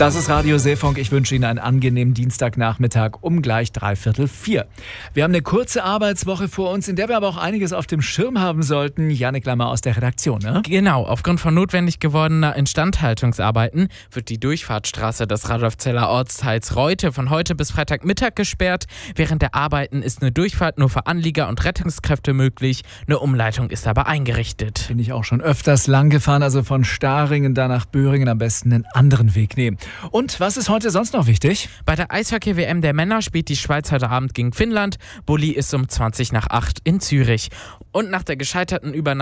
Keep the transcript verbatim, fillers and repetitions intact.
Das ist Radio Seefunk. Ich wünsche Ihnen einen angenehmen Dienstagnachmittag um gleich dreiviertel vier. Wir haben eine kurze Arbeitswoche vor uns, in der wir aber auch einiges auf dem Schirm haben sollten. Jannik Lammer aus der Redaktion, ne? Genau, aufgrund von notwendig gewordener Instandhaltungsarbeiten wird die Durchfahrtsstraße des Radolfzeller Ortsteils Reute von heute bis Freitagmittag gesperrt. Während der Arbeiten ist eine Durchfahrt nur für Anlieger und Rettungskräfte möglich. Eine Umleitung ist aber eingerichtet. Bin ich auch schon öfters lang gefahren, also von Staringen da nach Böhringen am besten einen anderen Weg nehmen. Und was ist heute sonst noch wichtig? Bei der Eishockey-W M der Männer spielt die Schweiz heute Abend gegen Finnland. Bulli ist um zwanzig nach acht in Zürich. Und nach der gescheiterten Übernahme